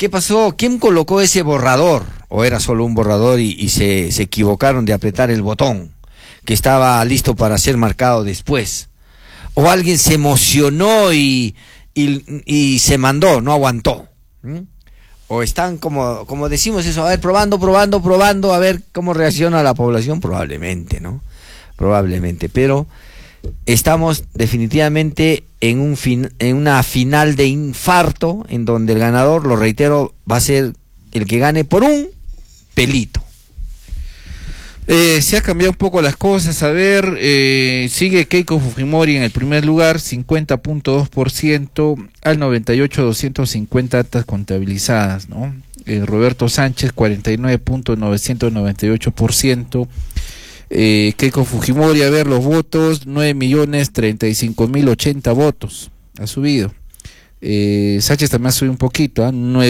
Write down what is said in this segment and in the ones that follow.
¿Qué pasó? ¿Quién colocó ese borrador? ¿O era solo un borrador y se equivocaron de apretar el botón que estaba listo para ser marcado después? ¿O alguien se emocionó y se mandó, no aguantó? ¿O están como decimos eso, a ver, probando, a ver cómo reacciona la población? Probablemente, ¿no? Probablemente, pero estamos definitivamente en una final de infarto, en donde el ganador, lo reitero, va a ser el que gane por un pelito. Se ha cambiado un poco las cosas. A ver, sigue Keiko Fujimori en el primer lugar, 50.2% al 98.250 actas contabilizadas, ¿no? Roberto Sánchez, 49.998%. Keiko Fujimori, a ver, los votos, 9.035.080 votos, ha subido. Sánchez también ha subido un poquito,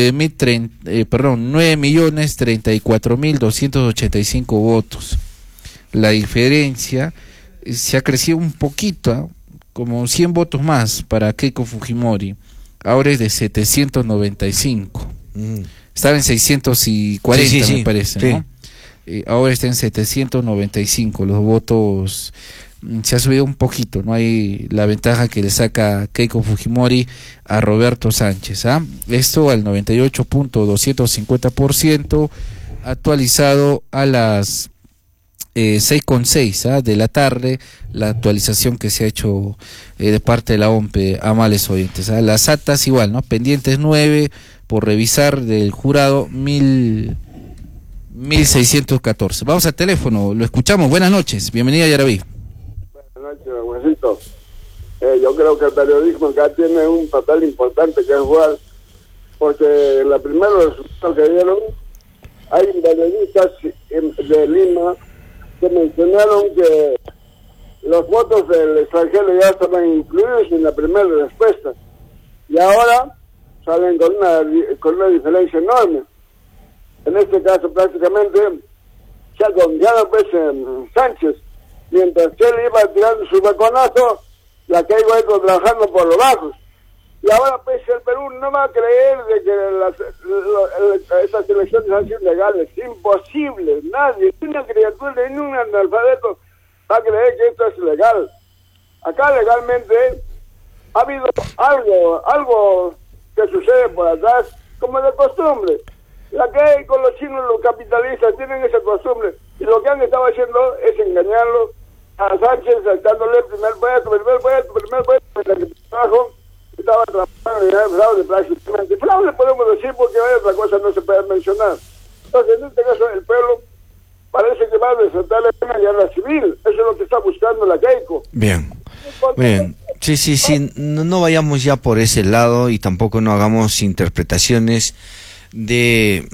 9.034.285 votos. La diferencia se ha crecido un poquito, como 100 votos más para Keiko Fujimori. Ahora es de 795. Estaba en 640, sí, me parece, sí, ¿no? Ahora está en 795 los votos. Se ha subido un poquito, no hay la ventaja que le saca Keiko Fujimori a Roberto Sánchez, esto al 98.250%, actualizado a las 6:06 de la tarde, la actualización que se ha hecho de parte de la OMPE, amables oyentes. Las actas igual, ¿no? Pendientes 9 por revisar del jurado, 1614. Vamos al teléfono, lo escuchamos. Buenas noches, bienvenida Yaraví. Buenas noches, Juancito. Yo creo que el periodismo acá tiene un papel importante que jugar, porque en la primera resultado que dieron, hay periodistas de Lima que mencionaron que los votos del extranjero ya estaban incluidos en la primera respuesta, y ahora salen con una diferencia enorme. En este caso prácticamente se ha confiado pues en Sánchez, mientras que él iba tirando su balconazo, la que iba trabajando por los bajos. Y ahora pues el Perú no va a creer de que estas elecciones han sido legales. Imposible, nadie, ni una criatura, ni un analfabeto va a creer que esto es legal. Acá legalmente ha habido algo que sucede por atrás, como de costumbre. La que hay con los chinos, los capitalistas, tienen esa costumbre, y lo que han estado haciendo es engañarlo a Sánchez, dándole el primer puesto, mientras que trabajo estaba trabajando en el fraude prácticamente. Fraude podemos decir porque hay otra cosa no se puede mencionar. Entonces, en este caso, el pueblo parece que va a desatar la guerra civil. Eso es lo que está buscando la Keiko. Bien. Sí, no vayamos ya por ese lado y tampoco no hagamos interpretaciones de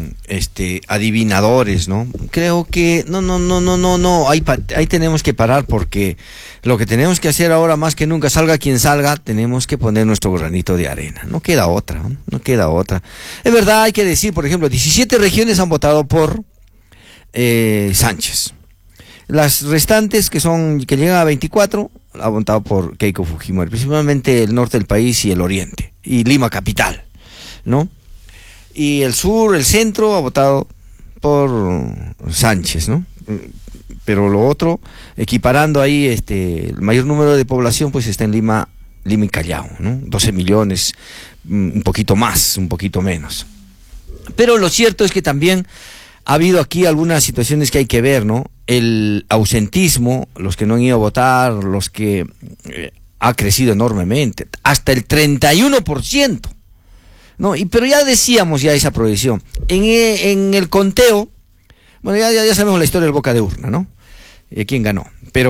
adivinadores, ¿no? Creo que no, ahí tenemos que parar, porque lo que tenemos que hacer ahora más que nunca, salga quien salga, tenemos que poner nuestro granito de arena, no queda otra. Es verdad, hay que decir, por ejemplo, 17 regiones han votado por Sánchez. Las restantes, que llegan a 24, han votado por Keiko Fujimori, principalmente el norte del país y el oriente, y Lima capital, ¿no? Y el sur, el centro, ha votado por Sánchez, ¿no? Pero lo otro, equiparando ahí el mayor número de población, pues está en Lima y Callao, ¿no? 12 millones, un poquito más, un poquito menos. Pero lo cierto es que también ha habido aquí algunas situaciones que hay que ver, ¿no? El ausentismo, los que no han ido a votar, los que ha crecido enormemente, hasta el 31%. No, pero ya decíamos esa proyección. En el conteo, bueno, ya sabemos la historia del boca de urna, ¿no? ¿Quién ganó?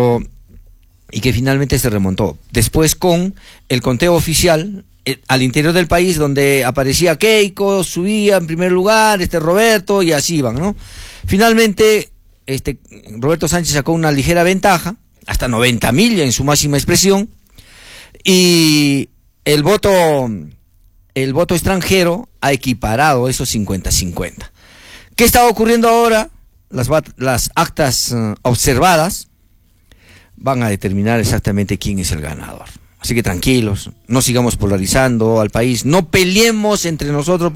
Y que finalmente se remontó. Después con el conteo oficial al interior del país, donde aparecía Keiko, subía en primer lugar, Roberto, y así iban, ¿no? Finalmente, Roberto Sánchez sacó una ligera ventaja, hasta 90.000 en su máxima expresión, y el voto extranjero ha equiparado esos 50-50. ¿Qué está ocurriendo ahora? Las actas observadas van a determinar exactamente quién es el ganador. Así que tranquilos, no sigamos polarizando al país, no peleemos entre nosotros.